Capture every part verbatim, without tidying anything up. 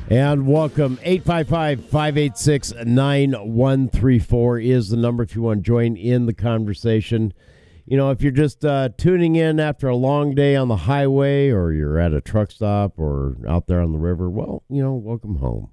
And welcome. eight five five, five eight six, nine one three four is the number if you want to join in the conversation. You know, if you're just uh, tuning in after a long day on the highway, or you're at a truck stop or out there on the river, well, you know, welcome home.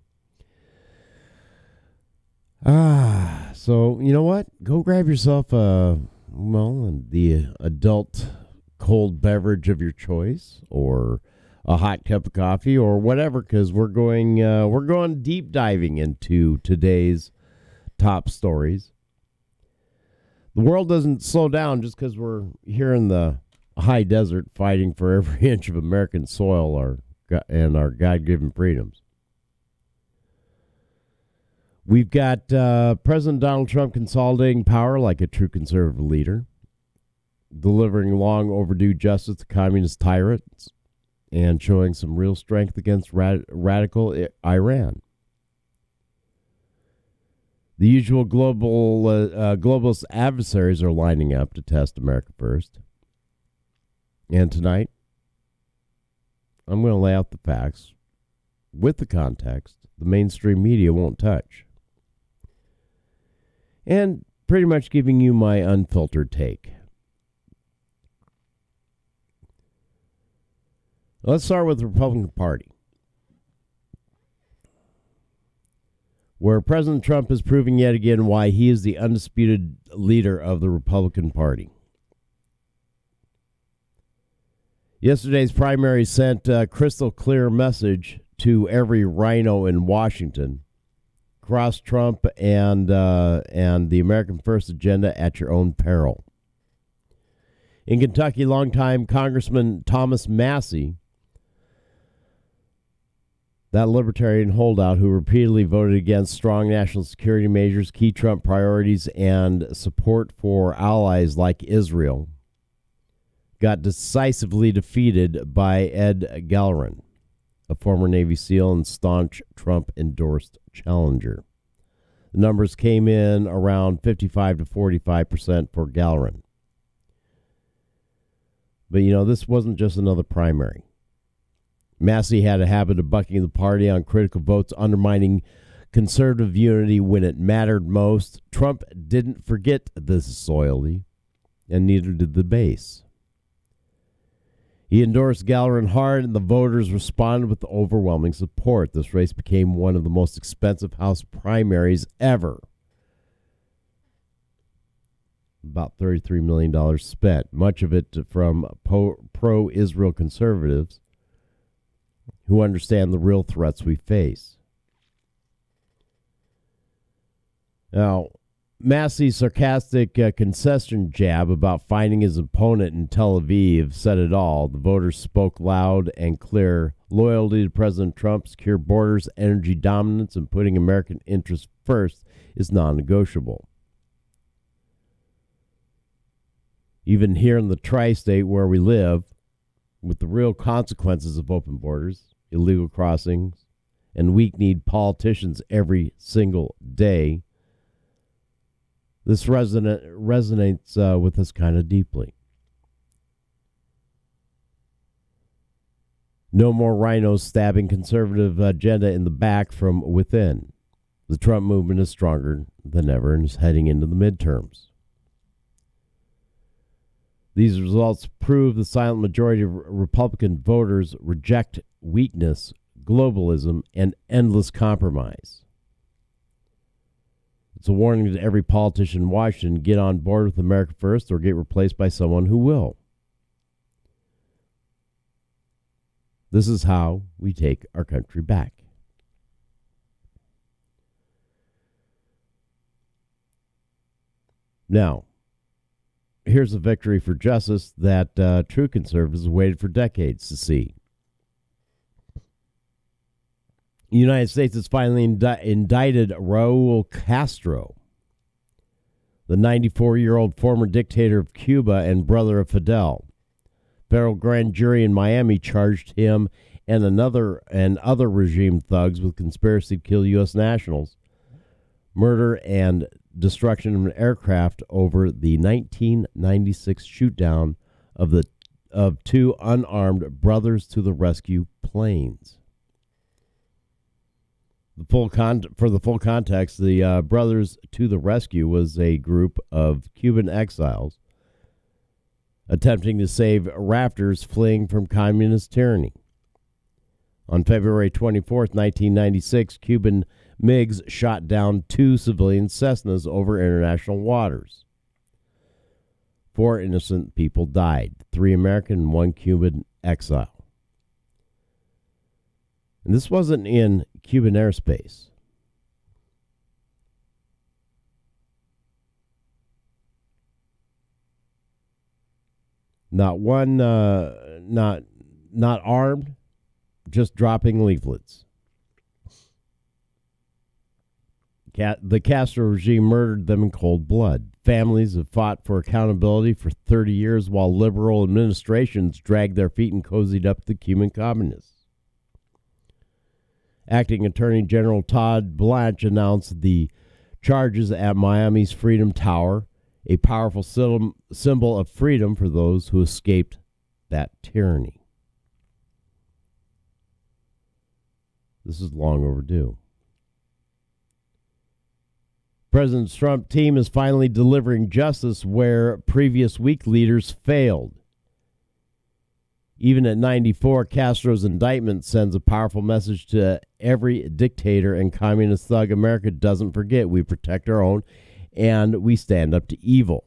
Ah, so you know what? Go grab yourself a, well, the adult cold beverage of your choice, or a hot cup of coffee, or whatever, because we're going uh, we're going deep diving into today's top stories. The world doesn't slow down just because we're here in the high desert fighting for every inch of American soil our, and our God-given freedoms. We've got uh, President Donald Trump consolidating power like a true conservative leader, delivering long overdue justice to communist tyrants, and showing some real strength against rad- radical Iran. The usual global uh, uh, globalist adversaries are lining up to test America first. And tonight, I'm going to lay out the facts with the context the mainstream media won't touch. And pretty much giving you my unfiltered take. Let's start with the Republican Party, where President Trump is proving yet again why he is the undisputed leader of the Republican Party. Yesterday's primary sent a crystal clear message to every rhino in Washington: cross Trump and uh, and the American First agenda at your own peril. In Kentucky, longtime Congressman Thomas Massie, that libertarian holdout who repeatedly voted against strong national security measures, key Trump priorities, and support for allies like Israel, got decisively defeated by Ed Gallerin, a former Navy SEAL and staunch Trump-endorsed challenger. The numbers came in around fifty-five to forty-five percent for Gallerin. But, you know, this wasn't just another primary. Massie had a habit of bucking the party on critical votes, undermining conservative unity when it mattered most. Trump didn't forget this loyalty, and neither did the base. He endorsed Gallerin hard, and the voters responded with overwhelming support. This race became one of the most expensive House primaries ever. About thirty-three million dollars spent, much of it from pro-Israel conservatives who understand the real threats we face. Now, Massie's sarcastic uh, concession jab about finding his opponent in Tel Aviv said it all. The voters spoke loud and clear. Loyalty to President Trump, secure borders, energy dominance, and putting American interests first is non-negotiable. Even here in the tri-state where we live, with the real consequences of open borders, illegal crossings, and weak-kneed politicians every single day, this resonate, resonates uh, with us kind of deeply. No more rhinos stabbing conservative agenda in the back from within. The Trump movement is stronger than ever and is heading into the midterms. These results prove the silent majority of Republican voters reject weakness, globalism, and endless compromise. It's a warning to every politician in Washington: get on board with America First or get replaced by someone who will. This is how we take our country back. Now, here's a victory for justice that uh, true conservatives waited for decades to see. The United States has finally indi- indicted Raul Castro, the ninety-four-year-old former dictator of Cuba and brother of Fidel. Federal grand jury in Miami charged him and another and other regime thugs with conspiracy to kill U S nationals, murder, and destruction of an aircraft over the nineteen ninety-six shootdown of the of two unarmed Brothers to the Rescue planes. The full con- for the full context, the uh, Brothers to the Rescue was a group of Cuban exiles attempting to save rafters fleeing from communist tyranny. On February twenty-fourth, nineteen ninety-six, Cuban MiGs shot down two civilian Cessnas over international waters. Four innocent people died, three American and one Cuban exile. And this wasn't in Cuban airspace. Not one, uh, not not armed, just dropping leaflets. The Castro regime murdered them in cold blood. Families have fought for accountability for thirty years while liberal administrations dragged their feet and cozied up the Cuban communists. Acting Attorney General Todd Blanche announced the charges at Miami's Freedom Tower, a powerful symbol of freedom for those who escaped that tyranny. This is long overdue. President Trump's team is finally delivering justice where previous weak leaders failed. Even at ninety-four, Castro's indictment sends a powerful message to every dictator and communist thug. America doesn't forget. We protect our own, and we stand up to evil.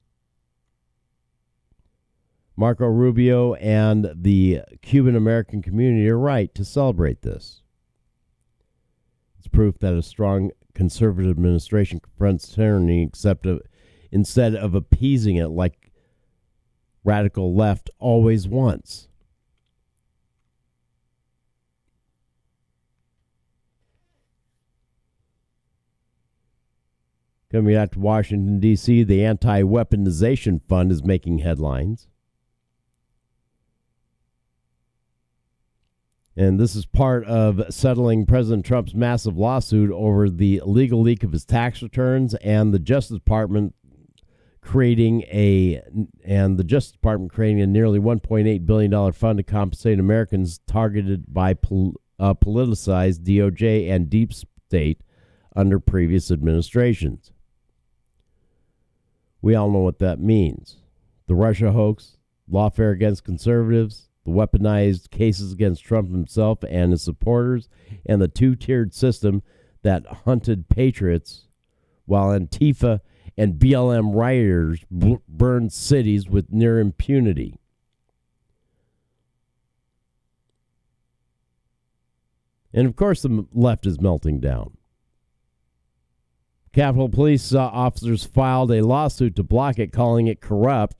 Marco Rubio and the Cuban-American community are right to celebrate this. It's proof that a strong conservative administration confronts tyranny except of, instead of appeasing it like radical left always wants. Coming out to Washington, D C, the Anti-Weaponization Fund is making headlines. And this is part of settling President Trump's massive lawsuit over the illegal leak of his tax returns and the Justice Department creating a and the Justice Department creating a nearly one point eight billion dollars fund to compensate Americans targeted by pol- uh, politicized D O J and deep state under previous administrations. We all know what that means. The Russia hoax, lawfare against conservatives, the weaponized cases against Trump himself and his supporters, and the two-tiered system that hunted patriots while Antifa and B L M rioters b- burned cities with near impunity. And of course the left is melting down. Capitol Police uh, officers filed a lawsuit to block it, calling it corrupt.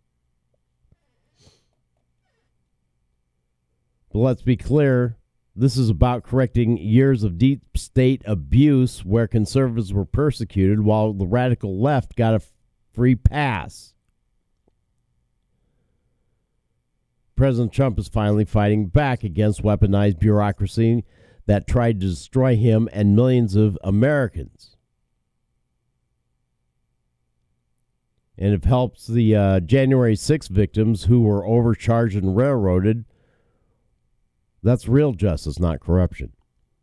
But let's be clear, this is about correcting years of deep state abuse where conservatives were persecuted while the radical left got a free pass. President Trump is finally fighting back against weaponized bureaucracy that tried to destroy him and millions of Americans. And it helps the uh, January sixth victims who were overcharged and railroaded. That's real justice, not corruption.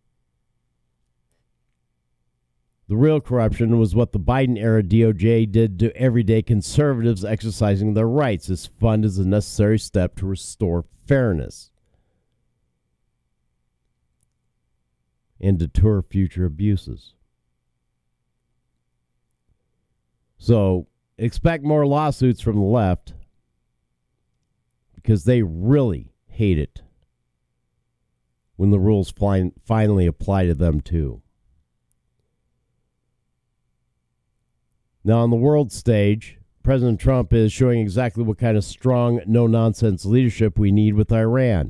The real corruption was what the Biden-era D O J did to everyday conservatives exercising their rights. This fund is a necessary step to restore fairness and deter future abuses. So expect more lawsuits from the left because they really hate it when the rules fin- finally apply to them too. Now, on the world stage, President Trump is showing exactly what kind of strong, no-nonsense leadership we need with Iran.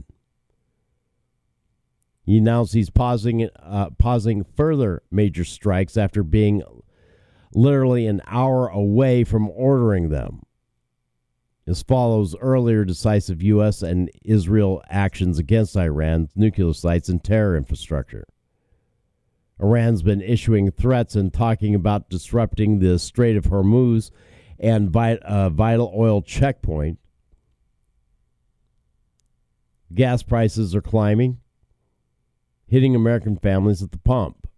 He announced he's pausing, uh, pausing further major strikes after being literally an hour away from ordering them. This follows earlier decisive U S and Israel actions against Iran's nuclear sites and terror infrastructure. Iran's been issuing threats and talking about disrupting the Strait of Hormuz and vit- uh, vital oil checkpoint. Gas prices are climbing. hitting American families at the pump.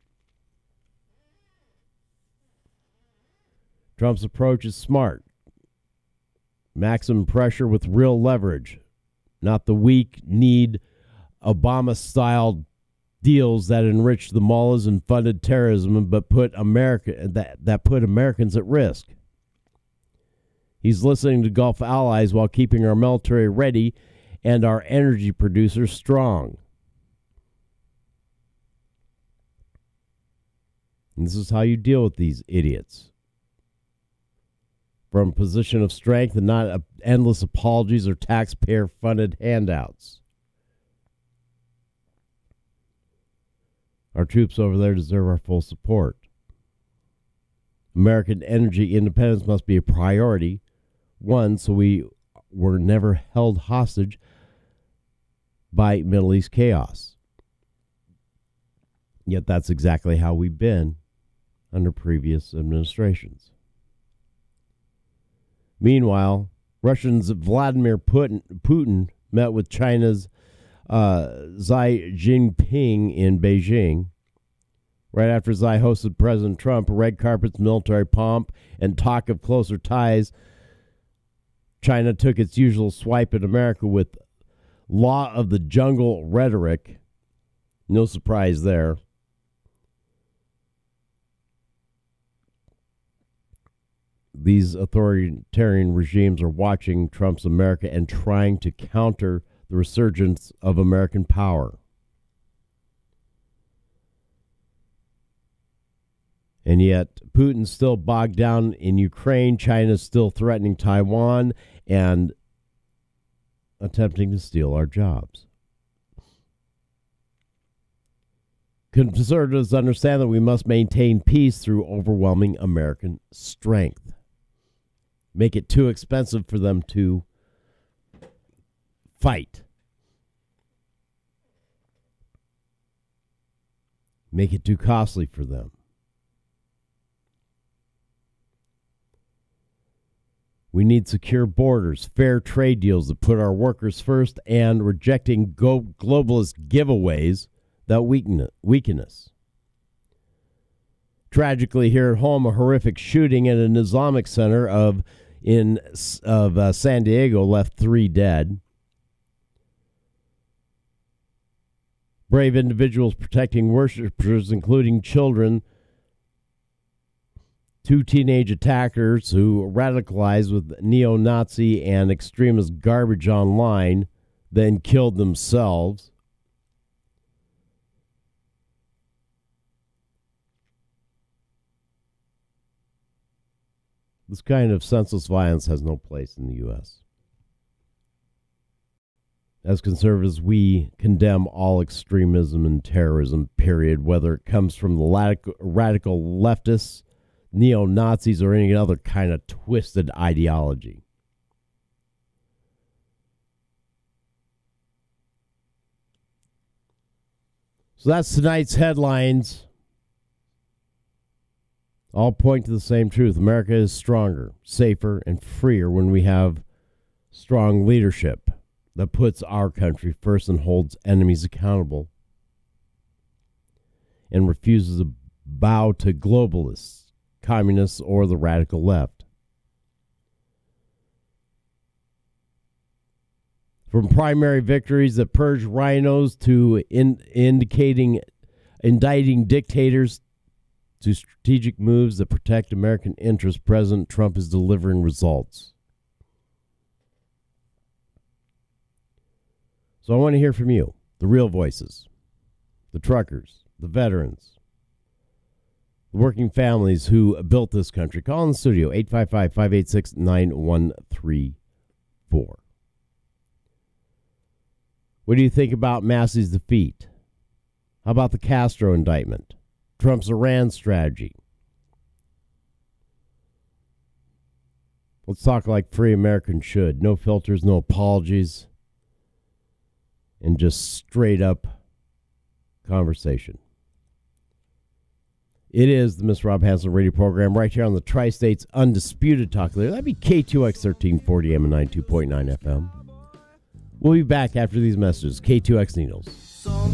Trump's approach is smart. Maximum pressure with real leverage, not the weak-kneed Obama-style deals that enriched the mullahs and funded terrorism, but put America that, that put Americans at risk. He's listening to Gulf allies while keeping our military ready and our energy producers strong. And this is how you deal with these idiots. From a position of strength and not a, endless apologies or taxpayer-funded handouts. Our troops over there deserve our full support. American energy independence must be a priority. One, so we were never held hostage by Middle East chaos. Yet that's exactly how we've been under previous administrations. Meanwhile, Russians Vladimir Putin, Putin met with China's uh, Xi Jinping in Beijing. Right after Xi hosted President Trump, red carpets, military pomp, and talk of closer ties, China took its usual swipe at America with law of the jungle rhetoric. No surprise there. These authoritarian regimes are watching Trump's America and trying to counter the resurgence of American power. And yet, Putin's still bogged down in Ukraine. China's still threatening Taiwan and attempting to steal our jobs. Conservatives understand that we must maintain peace through overwhelming American strength. Make it too expensive for them to fight. Make it too costly for them. We need secure borders, fair trade deals that put our workers first, and rejecting go- globalist giveaways that weaken, weaken us. Tragically, here at home, a horrific shooting at an Islamic center of in of uh, San Diego left three dead. Brave individuals protecting worshipers, including children. Two teenage attackers who radicalized with neo-Nazi and extremist garbage online, then killed themselves. This kind of senseless violence has no place in the U S As conservatives, we condemn all extremism and terrorism, period, whether it comes from the radical, radical leftists, neo-Nazis, or any other kind of twisted ideology. So that's tonight's headlines. All point to the same truth. America is stronger, safer, and freer when we have strong leadership that puts our country first and holds enemies accountable and refuses to bow to globalists, communists, or the radical left. From primary victories that purge rhinos to in, indicating indicting dictators to strategic moves that protect American interests, President Trump is delivering results. So I want to hear from you, the real voices, the truckers, the veterans, the working families who built this country. Call in the studio, eight five five, five eight six, nine one three four. What do you think about Massey's defeat? How about the Castro indictment? Trump's Iran strategy? Let's talk like free Americans should. No filters, no apologies, and just straight up conversation. It is the Mister Rob Hanson radio program right here on the Tri-State's Undisputed Talk Leader. That'd be K two X thirteen forty A M and ninety-two point nine F M. We'll be back after these messages. K two X Needles.